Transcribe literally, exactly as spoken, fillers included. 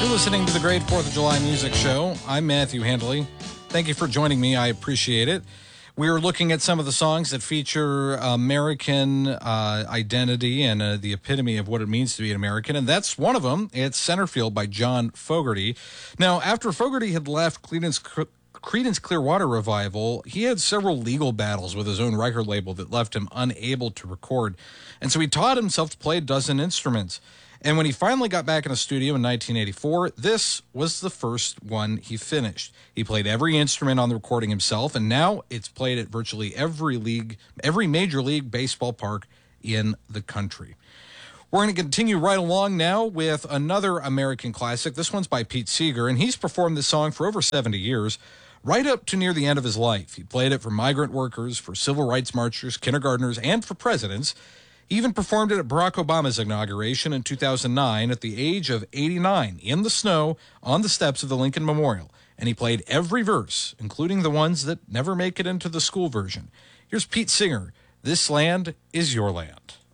You're listening to the Great fourth of July Music Show. I'm Matthew Handley. Thank you for joining me. I appreciate it. We're looking at some of the songs that feature American uh, identity and uh, the epitome of what it means to be an American, and that's one of them. It's Centerfield by John Fogerty. Now, after Fogerty had left Creedence, Creedence Clearwater Revival, he had several legal battles with his own record label that left him unable to record, and so he taught himself to play a dozen instruments. And when he finally got back in the studio in nineteen eighty-four, this was the first one he finished. He played every instrument on the recording himself, and now it's played at virtually every league, every major league baseball park in the country. We're going to continue right along now with another American classic. This one's by Pete Seeger, and he's performed this song for over seventy years, right up to near the end of his life. He played it for migrant workers, for civil rights marchers, kindergartners, and for presidents. He even performed it at Barack Obama's inauguration in two thousand nine at the age of eighty-nine in the snow on the steps of the Lincoln Memorial. And he played every verse, including the ones that never make it into the school version. Here's Pete Seeger. This land is your land.